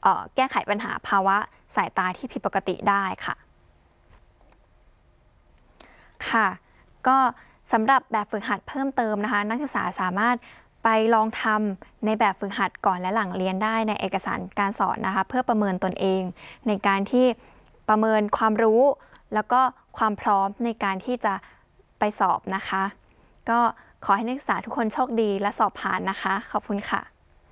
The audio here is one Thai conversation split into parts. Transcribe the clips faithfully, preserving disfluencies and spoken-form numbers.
แก้ไขปัญหาภาวะสายตาที่ผิดปกติได้ค่ะค่ะก็สำหรับแบบฝึกหัดเพิ่มเติมนะคะนักศึกษาสามารถไปลองทำในแบบฝึกหัดก่อนและหลังเรียนได้ในเอกสารการสอนนะคะเพื่อประเมินตนเองในการที่ประเมินความรู้แล้วก็ความพร้อมในการที่จะไปสอบนะคะก็ขอให้นักศึกษาทุกคนโชคดีและสอบผ่านนะคะขอบคุณค่ะ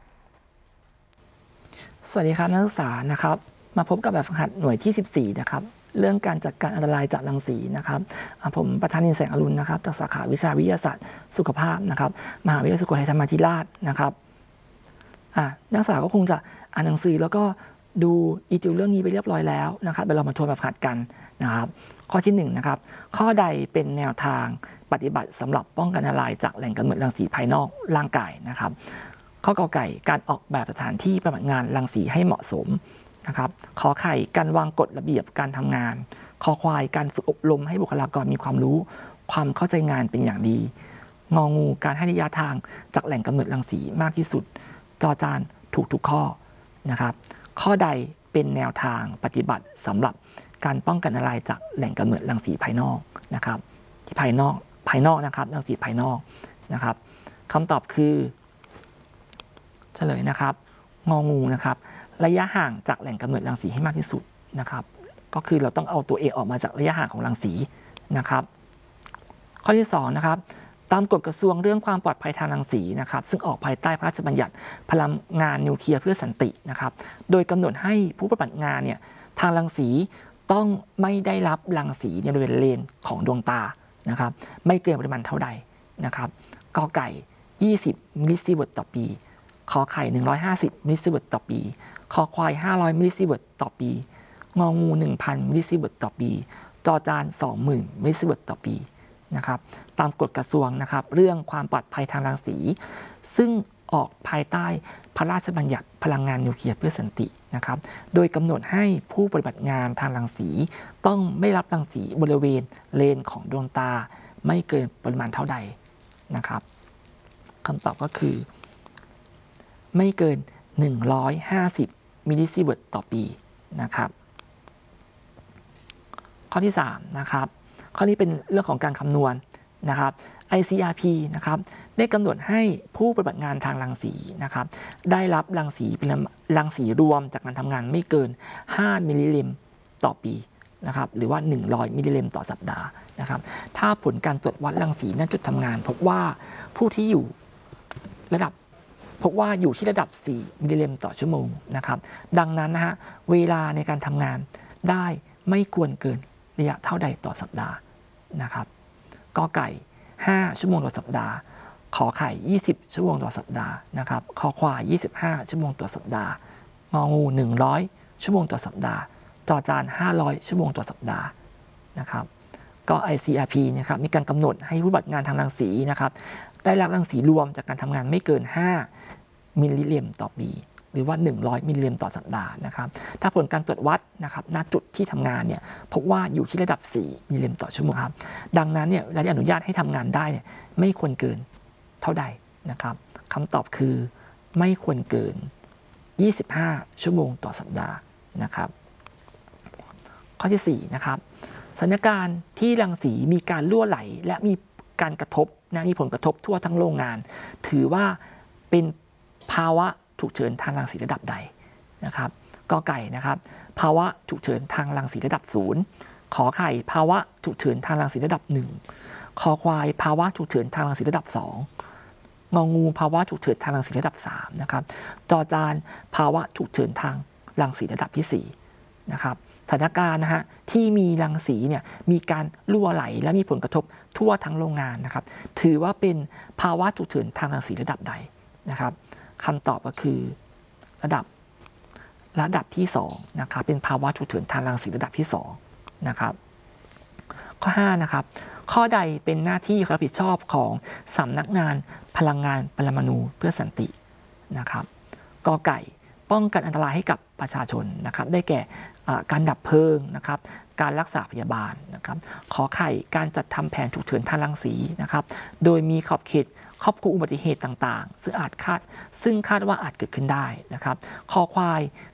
สวัสดีครับนักศึกษานะครับมาพบกับแบบฝึกหัดหน่วยที่สิบสี่นะครับเรื่องการจัดการอันตรายจากรังสีนะครับผมประธานินแสงอรุณนะครับจากสาขาวิชาวิทยาศาสตร์สุขภาพนะครับมหาวิทยาลัยสุโขทัยธรรมาธิราชนะครับนักศึกษาก็คงจะอ่านหนังสือแล้วก็ดูอีติวเรื่องนี้ไปเรียบร้อยแล้วนะครับเดี๋ยวเรามาทวนแบบฝึกหัดกันนะครับข้อที่หนึ่งนะครับข้อใดเป็นแนวทางปฏิบัติสำหรับป้องกันอันตรายจากแหล่งกำเนิดรังสีภายนอกร่างกายนะครับข้อกอไก่การออกแบบสถานที่ปฏิบัติงานรังสีให้เหมาะสมนะครับขอไข่การวางกฎระเบียบการทำงานคอควายการฝึกอบรมให้บุคลากรมีความรู้ความเข้าใจงานเป็นอย่างดีงองูการให้ระยะทางจากแหล่งกำเนิดรังสีมากที่สุดจอจานถูกทุกข้อนะครับข้อใดเป็นแนวทางปฏิบัติสำหรับการป้องกันอันตรายจากแหล่งกำเนิดรังสีภายนอกนะครับที่ภายนอกภายนอกนะครับรังสีภายนอกนะครับคำตอบคือเฉลยนะครับงองูนะครับระยะห่างจากแหล่งกำเนิดรังสีให้มากที่สุดนะครับก็คือเราต้องเอาตัวเองออกมาจากระยะห่างของรังสีนะครับข้อที่สองนะครับตามกฎกระทรวงเรื่องความปลอดภัยทางรังสีนะครับซึ่งออกภายใต้พระราชบัญญัติพลังงานนิวเคลียร์เพื่อสันตินะครับโดยกำหนดให้ผู้ปฏิบัติงานเนี่ยทางรังสีต้องไม่ได้รับรังสีในบริเวณเลนของดวงตานะครับไม่เกินปริมาณเท่าใดนะครับกอไก่ยี่สิบมิลลิซีเวิร์ตต่อปีขอไข่หนึ่งร้อยห้าสิบมิลลิซีเวิร์ตต่อปีคอควายห้าร้อยมิลลิซีเวิร์ตต่อปีงองู หนึ่งพัน มิลลิซีเวิร์ตต่อปีจอจาน สองหมื่น มิลลิซีเวิร์ตต่อปีนะครับตามกฎกระทรวงนะครับเรื่องความปลอดภัยทางรังสีซึ่งออกภายใต้พระราชบัญญัติพลังงานนิวเคลียร์เพื่อสันตินะครับโดยกำหนดให้ผู้ปฏิบัติงานทางรังสีต้องไม่รับรังสีบริเวณเลนของดวงตาไม่เกินปริมาณเท่าใดนะครับคำตอบก็คือไม่เกินหนึ่งร้อยห้าสิบมิลลิซีเวิร์ตต่อปีนะครับข้อที่สามนะครับข้อนี้เป็นเรื่องของการคำนวณนะครับ ไอ ซี อาร์ พี นะครับได้กำหนดให้ผู้ปฏิบัติงานทางรังสีนะครับได้รับรังสีเป็นรังสีรวมจากการทำงานไม่เกินห้ามิลลิลิมต่อปีนะครับหรือว่าหนึ่งร้อยมิลลิลิมต่อสัปดาห์นะครับถ้าผลการตรวจวัดรังสีณจุดทำงานพบว่าผู้ที่อยู่ระดับพบว่าอยู่ที่ระดับสี่มิลลิลิมต่อชั่วโมงนะครับดังนั้นนะฮะเวลาในการทำงานได้ไม่ควรเกินระยะเท่าใดต่อสัปดาห์นะครับกอไก่ห้าชั่วโมงต่อสัปดาห์ขอไข่ยี่สิบชั่วโมงต่อสัปดาห์นะครับคอควายยี่สิบห้าชั่วโมงต่อสัปดาห์งองูหนึ่งร้อยชั่วโมงต่อสัปดาห์จอจานห้าร้อยชั่วโมงต่อสัปดาห์นะครับก็ ไอ ซี อาร์ พี นะครับมีการกำหนดให้ผู้ปฏิบัติงานทางรังสีนะครับได้รับรังสีรวมจากการทำงานไม่เกินห้ามิลลิลิมต่อปีหรือว่าหนึ่งร้อยมิลลิลิมต่อสัปดาห์นะครับถ้าผลการตรวจวัดนะครับณจุดที่ทำงานเนี่ยพบว่าอยู่ที่ระดับสี่มิลลิลิมต่อชั่วโมงครับดังนั้นเนี่ยเวลาที่อนุญาตให้ทำงานได้เนี่ยไม่ควรเกินเท่าใดนะครับคำตอบคือไม่ควรเกินยี่สิบห้าชั่วโมงต่อสัปดาห์นะครับข้อที่สี่นะครับสถานการณ์ที่รังสีมีการรั่วไหลและมีการกระทบนะมีผลกระทบทั่วทั้งโรงงานถือว่าเป็นภาวะฉุกเฉินทางรังสีระดับใดนะครับกอไก่นะครับภาวะฉุกเฉินทางรังสีระดับศูนย์ขอไข่ภาวะฉุกเฉินทางรังสีระดับหนึ่งคอควายภาวะฉุกเฉินทางรังสีระดับสองงองูภาวะฉุกเฉินทางรังสีระดับสามนะครับจอจานภาวะฉุกเฉินทางรังสีระดับที่สี่นะครับสถานการณ์นะฮะที่มีรังสีเนี่ยมีการรั่วไหลและมีผลกระทบทั่วทั้งโรงงานนะครับถือว่าเป็นภาวะฉุกเฉินทางรังสีระดับใดนะครับคำตอบก็คือระดับระดับที่สองนะครับเป็นภาวะฉุกเฉินทางรังสีระดับที่สองนะครับข้อห้านะครับข้อใดเป็นหน้าที่รับผิดชอบของสำนักงานพลังงานปรมาณูเพื่อสันตินะครับกอไก่ป้องกันอันตรายให้กับประชาชนนะครับได้แก่การดับเพลิงนะครับการรักษาพยาบาลนะครับขอไข่การจัดทำแผนฉุกเฉินทางรังสีนะครับโดยมีขอบเขตครอบคลุมอุบัติเหตุต่างๆซึ่งอาจคาดซึ่งคาดว่าอาจเกิดขึ้นได้นะครับคอควาย